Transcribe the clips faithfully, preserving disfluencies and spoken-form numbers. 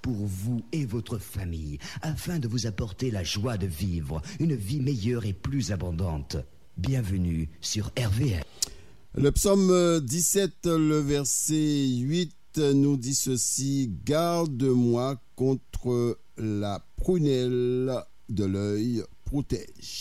pour vous et votre famille, afin de vous apporter la joie de vivre une vie meilleure et plus abondante. Bienvenue sur R V M. Le psaume dix-sept, le verset huit, nous dit ceci: « Garde-moi contre la prunelle de l'œil, protège. »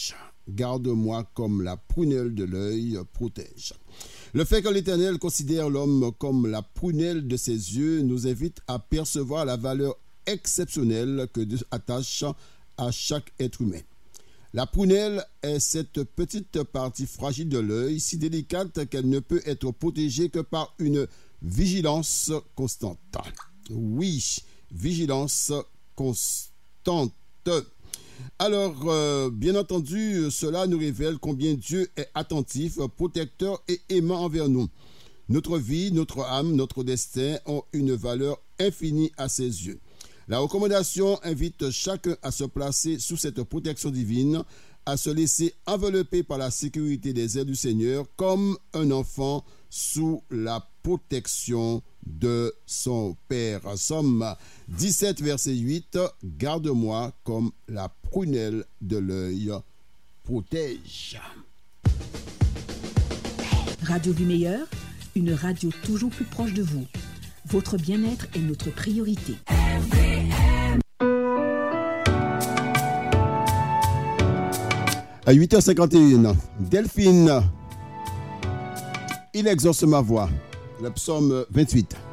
Garde-moi comme la prunelle de l'œil, protège. Le fait que l'Éternel considère l'homme comme la prunelle de ses yeux nous invite à percevoir la valeur exceptionnelle que Dieu attache à chaque être humain. La prunelle est cette petite partie fragile de l'œil, si délicate qu'elle ne peut être protégée que par une vigilance constante. Oui, vigilance constante. Alors, euh, bien entendu, cela nous révèle combien Dieu est attentif, protecteur et aimant envers nous. Notre vie, notre âme, notre destin ont une valeur infinie à ses yeux. La recommandation invite chacun à se placer sous cette protection divine, à se laisser envelopper par la sécurité des ailes du Seigneur comme un enfant sous la protection de son Père. Somme dix-sept, verset huit, « Garde-moi comme la prunelle de l'œil, protège. » Radio Vie Meilleure, une radio toujours plus proche de vous. Votre bien-être est notre priorité. À huit heures cinquante et un, Delphine, il exauce ma voix. Le psaume vingt-huit.